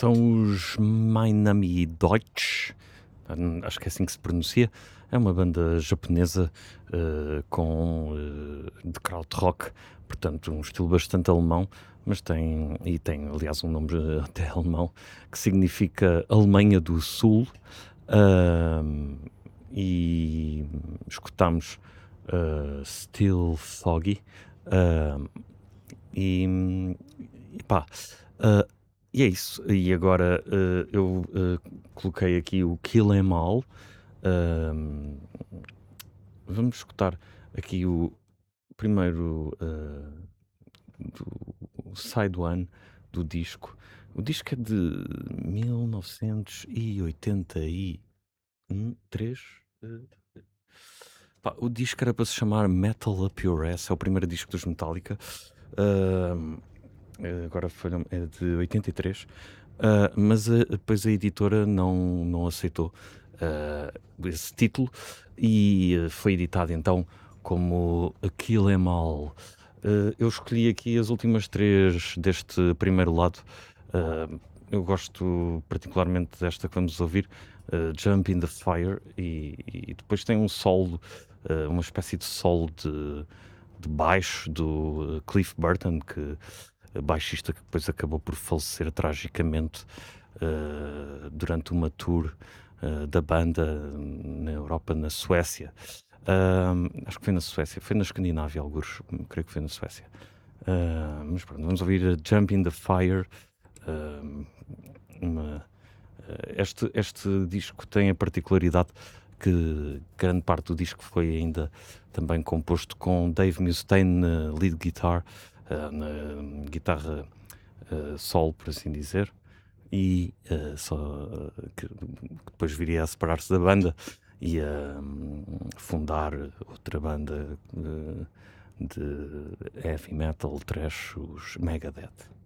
São os Miami Deutsch, acho que é assim que se pronuncia. É uma banda japonesa de krautrock, portanto um estilo bastante alemão, mas tem aliás um nome até alemão, que significa Alemanha do Sul. Ahm, e escutamos Still Foggy. ahm, e, e pá, ah, e é isso. E agora eu coloquei aqui o Kill Em All. Ahm, Vamos escutar aqui o primeiro do Side One do disco. O disco é de 1983. O disco era para se chamar Metal Up Your Ass, é o primeiro disco dos Metallica. Ahm, Agora é de 83. Mas depois a editora não aceitou esse título e foi editado então como A Kill Em All. Eu escolhi aqui as últimas três deste primeiro lado. Eu gosto particularmente desta que vamos ouvir, Jump in the Fire, e depois tem um solo, uma espécie de solo de baixo do Cliff Burton, que baixista que depois acabou por falecer tragicamente durante uma tour da banda na Europa, na Suécia. Acho que foi na Suécia, foi na Escandinávia, alguns, creio que foi na Suécia. Mas pronto, vamos ouvir a Jump in the Fire. Uh, uma- este disco tem a particularidade que grande parte do disco foi ainda também composto com Dave Mustaine na lead guitar, na guitarra solo, por assim dizer, e que depois viria a separar-se da banda e a fundar outra banda de heavy metal, thrash, os Megadeth.